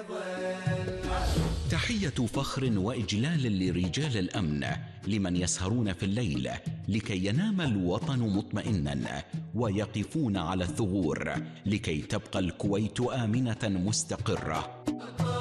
تحية فخر وإجلال لرجال الأمن لمن يسهرون في الليل لكي ينام الوطن مطمئنا، ويقفون على الثغور لكي تبقى الكويت آمنة مستقرة.